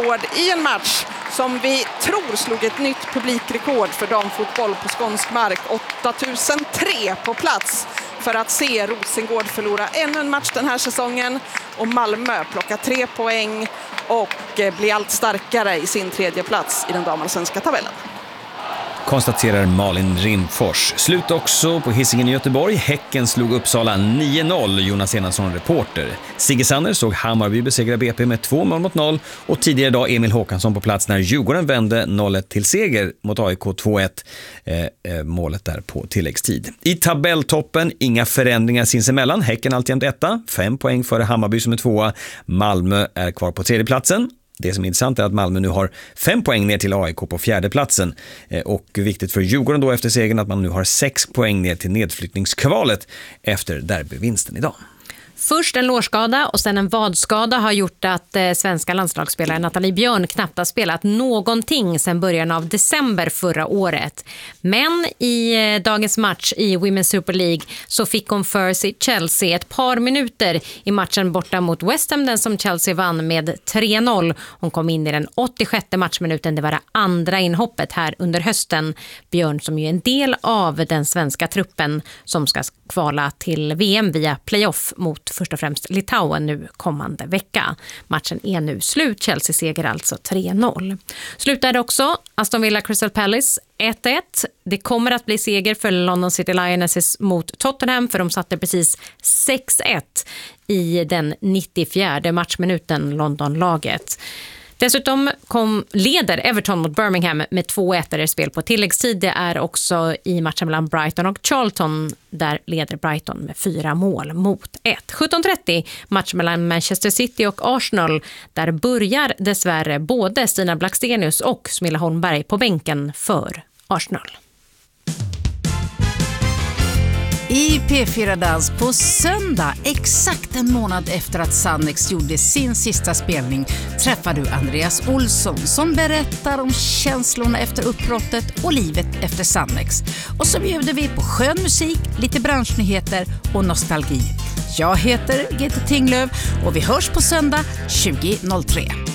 rekord i en match som vi tror slog ett nytt publikrekord för damfotboll på skånsk mark. 8003 på plats för att se Rosengård förlora ännu en match den här säsongen. Och Malmö plockar 3 poäng och blir allt starkare i sin 3:e plats i den damallsvenska tabellen. Konstaterar Malin Rimfors. Slut också på Hisingen i Göteborg. Häcken slog Uppsala 9-0. Jonas Enansson, reporter. Sigge Sanner såg Hammarby besegra BP med 2-0. Och tidigare idag Emil Håkansson på plats när Djurgården vände 0-1 till seger mot AIK 2-1. Målet där på tilläggstid. I tabelltoppen inga förändringar sinsemellan. Häcken alltjämt 1, 5 poäng före Hammarby som är 2. Malmö är kvar på 3:e platsen. Det som är intressant är att Malmö nu har 5 poäng ner till AIK på 4:e platsen. Och viktigt för Djurgården då efter segern att man nu har 6 poäng ner till nedflyttningskvalet efter derbyvinsten idag. Först en lårskada och sen en vadskada har gjort att svenska landslagsspelaren Nathalie Björn knappt har spelat någonting sedan början av december förra året. Men i dagens match i Women's Super League så fick hon för sitt Chelsea ett par minuter i matchen borta mot West Ham, den som Chelsea vann med 3-0. Hon kom in i den 86:e matchminuten, det var det andra inhoppet här under hösten. Björn som ju är en del av den svenska truppen som ska kvala till VM via playoff mot först och främst Litauen nu kommande vecka. Matchen är nu slut. Chelsea seger alltså 3-0. Slutade också Aston Villa Crystal Palace 1-1. Det kommer att bli seger för London City Lionesses mot Tottenham för de satte precis 6-1 i den 94:e matchminuten London-laget. Dessutom leder Everton mot Birmingham med 2-1 i spel på tilläggstid. Det är också i matchen mellan Brighton och Charlton. Där leder Brighton med 4 mål mot 1. 17:30 match mellan Manchester City och Arsenal. Där börjar dessvärre både Stina Blackstenius och Smilla Holmberg på bänken för Arsenal. I P4 Dans på söndag, exakt en månad efter att Sannex gjorde sin sista spelning, träffar du Andreas Olsson som berättar om känslorna efter uppbrottet och livet efter Sannex. Och så bjuder vi på skön musik, lite branschnyheter och nostalgi. Jag heter Gitte Tinglöf och vi hörs på söndag 20:03.